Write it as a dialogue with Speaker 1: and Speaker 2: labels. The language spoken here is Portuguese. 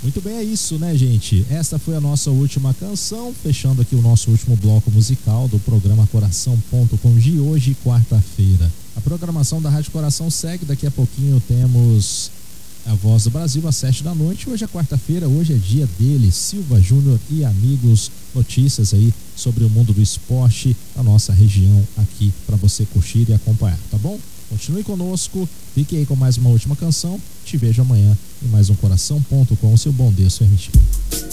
Speaker 1: Muito bem, é isso, né, gente? Esta foi a nossa última canção, fechando aqui o nosso último bloco musical do programa Coração.com de hoje, quarta-feira. A programação da Rádio Coração segue, daqui a pouquinho temos a Voz do Brasil às 7 da noite. Hoje é quarta-feira, hoje é dia dele, Silva Júnior e amigos. Notícias aí sobre o mundo do esporte da nossa região aqui para você curtir e acompanhar, tá bom? Continue conosco, fique aí com mais uma última canção. Te vejo amanhã em mais um Coração.com, se o bom Deus permitir.